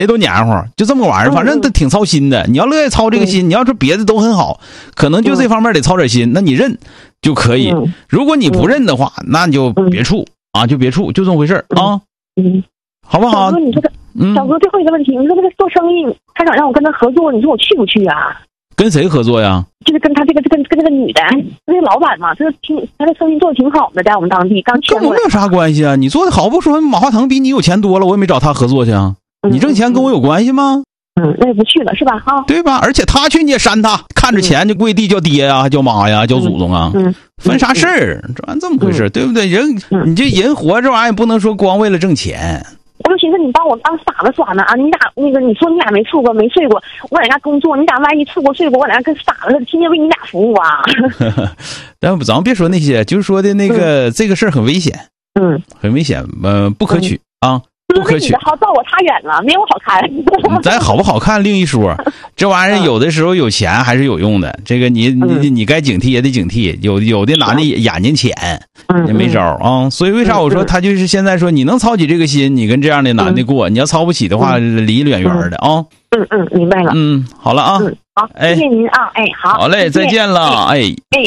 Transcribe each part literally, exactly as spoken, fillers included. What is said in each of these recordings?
谁都黏糊，就这么个玩意儿，反正他挺操心的。你要乐意操这个心，你要说别的都很好，可能就这方面得操点心，那你认就可以。如果你不认的话，那你就别处啊，就别处，就这么回事啊。 嗯， 好不好？ 小哥，你说的，小哥，最后一个问题，你说这个做生意，他想让我跟他合作，你说我去不去啊？ 跟谁合作呀？ 就是跟他这个跟跟这个女的，那个老板嘛，这个挺他这生意做的挺好的，在我们当地刚签过来。 跟我有啥关系啊？你做的好不说，马化腾比你有钱多了，我也没找他合作去啊。你挣钱跟我有关系吗？ 嗯，那也不去了是吧？啊， 对吧？而且他去你也删他，看着钱就跪地叫爹呀、啊，叫妈呀，叫祖宗啊， 嗯， 分啥事儿？这玩意这么回事、嗯，对不对？人，你这人活这玩意儿也不能说光为了挣钱。 我就寻思你把我当傻子耍呢啊！你俩那个你说你俩没处过没睡过，我在家工作，你俩万一处过睡过，我俩跟傻子似的，天天为你俩服务啊！ 但咱们别说那些，就是说的那个、嗯、这个事儿很危险， 嗯， 很危险，呃，不可取、嗯、啊。不可取， 好照我差远了，没有好看。 咱好不好看另一说，这玩意儿有的时候有钱还是有用的。这个你你你该警惕也得警惕，有有的男的眼睛浅，也没招啊。所以为啥我说他就是现在说你能操起这个心，你跟这样的男的过，你要操不起的话，离远远的啊。 嗯嗯，明白了。 嗯，好了啊。 嗯，好，谢谢您啊，哎，好。 好嘞，再见了，哎哎。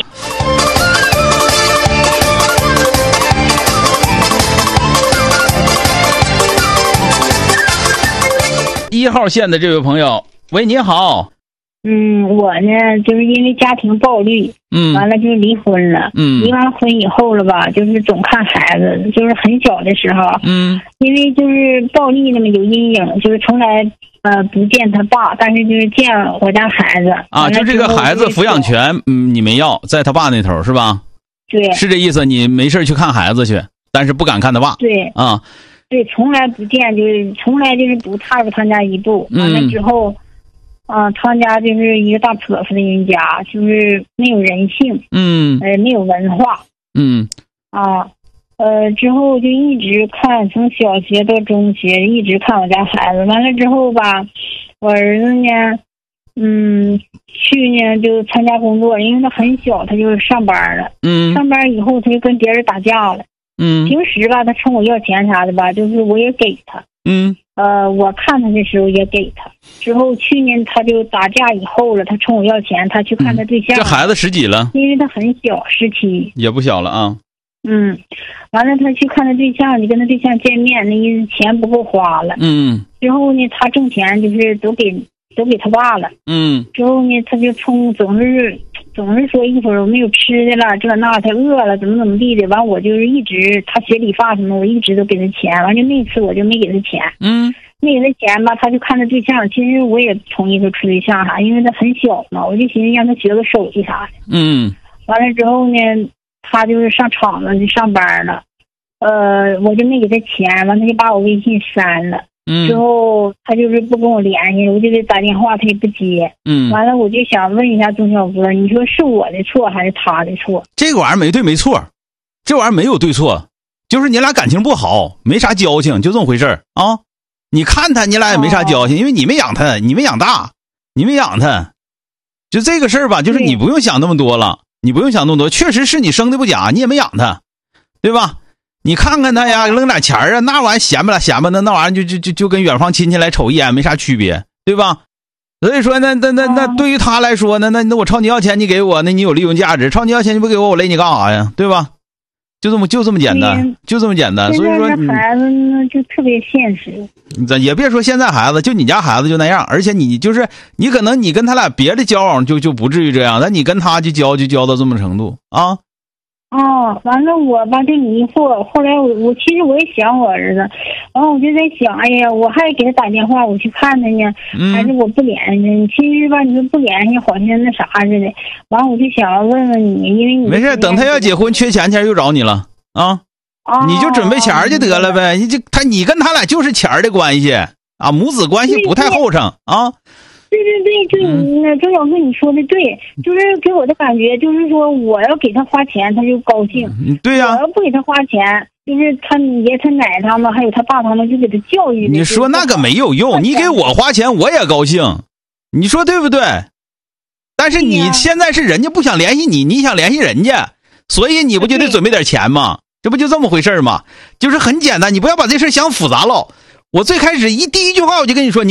一号线的这位朋友，喂，你好。 嗯，我呢，就是因为家庭暴力， 嗯， 完了就离婚了， 嗯， 离完婚以后了吧，就是总看孩子，就是很小的时候， 嗯， 因为就是暴力那么有阴影，就是从来呃不见他爸，但是就是见我家孩子啊，就这个孩子抚养权，嗯，你没要，在他爸那头是吧？ 对， 是这意思，你没事去看孩子去，但是不敢看他爸， 对， 啊。 对，从来不见，就是从来就是不踏入他家一步。完了之后，啊、嗯呃，他家就是一个大泼妇的人家，就是没有人性， 嗯， 呃，没有文化， 嗯， 啊，呃，之后就一直看，从小学到中学一直看我家孩子。完了之后吧，我儿子呢，嗯，去年就参加工作，因为他很小，他就上班了， 嗯， 上班以后他就跟别人打架了。 嗯， 平时吧，他冲我要钱啥的吧，就是我也给他。 嗯， 呃，我看他的时候也给他。之后去年他就打架以后了，他冲我要钱，他去看他对象。 嗯、这孩子十几了？ 因为他很小，十七。 也不小了啊。 嗯，完了他去看他对象，你跟他对象见面，那意思钱不够花了。 嗯。 之后呢，他挣钱就是都给都给他爸了。 嗯。 之后呢，他就冲总是。总是说一会儿我没有吃的了，这那他饿了，怎么怎么地的。完我就是一直他学理发什么，我一直都给他钱。完就那次我就没给他钱， 嗯， 没给他钱吧，他就看他对象。其实我也同意他处对象啥，因为他很小嘛，我就寻思让他学个手艺啥的。 嗯， 完了之后呢，他就是上厂子去上班了，呃，我就没给他钱，完他就把我微信删了。 嗯， 之后他就是不跟我联系，我就给他打电话，他也不接。 嗯， 完了我就想问一下钟小哥，你说是我的错还是他的错？ 这个玩意儿没对没错，这玩意儿没有对错，就是你俩感情不好，没啥交情，就这么回事啊。你看他，你俩也没啥交情，哦、因为你没养他，你没养大，你没养他，就这个事儿吧，就是你不用想那么多了，你不用想那么多，确实是你生的不假，你也没养他，对吧？你看看他呀，扔点钱啊，那玩意儿闲不了，闲吧，那那玩意儿就就就就跟远方亲戚来瞅一眼没啥区别，对吧？所以说，那那那那对于他来说，那那那我朝你要钱，你给我，那你有利用价值；朝你要钱，你不给我，我勒你干啥呀？对吧？就这么就这么简单，就这么简单。所以说， 孩子呢就特别现实。 咱也别说现在孩子，就你家孩子就那样，而且你就是你可能你跟他俩别的交往就就不至于这样，但你跟他就交就交到这么程度啊。 哦，完了我吧就迷惑，后来我我其实我也想我儿子，然后我就在想，哎呀，我还给他打电话，我去看他呢， 嗯、 还是我不联系？其实吧，你说不联系，好像那啥似的。完，我就想问问你，因为你没事，等他要结婚缺钱钱又找你了啊， 哦、 你就准备钱就得了呗。你这他你跟他俩就是钱的关系啊，母子关系不太厚诚啊。 对对对，就你那周小哥你说的对，就是给我的感觉就是说，我要给他花钱，他就高兴。 对呀、啊， 我要不给他花钱，就是他爷他奶他们还有他爸他们就给他教育。 你说那个没有用，你给我花钱我也高兴，你说对不对？但是你现在是人家不想联系你，你想联系人家，所以你不就得准备点钱吗？这不就这么回事吗？就是很简单，你不要把这事想复杂了。我最开始一第一句话我就跟你说，你